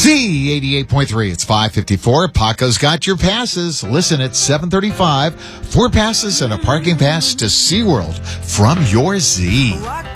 Z88.3. It's 5:54. Paco's got your passes. Listen at 7:35. 4 passes and a parking pass to SeaWorld from your Z.